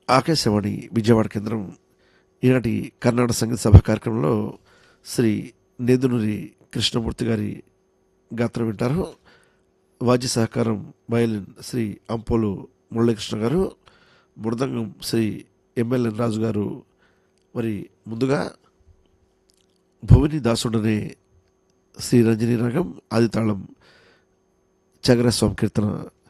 ఆకాశవాణి విజయవాడ కేంద్రం ఈనాటి కర్ణాటక సంగీత సభ కార్యక్రమంలో శ్రీ నేదునూరి కృష్ణమూర్తి గారి గాత్రం వింటారు. వాద్య సహకారం వయలిన్ శ్రీ అంపోలు మురళీకృష్ణ గారు, మృదంగం శ్రీ ఎంఎల్ఎన్ రాజు గారు. మరి ముందుగా భువని దాసుడనే శ్రీ రంజనీ రాగం ఆదితాళం చగర స్వామి కీర్తన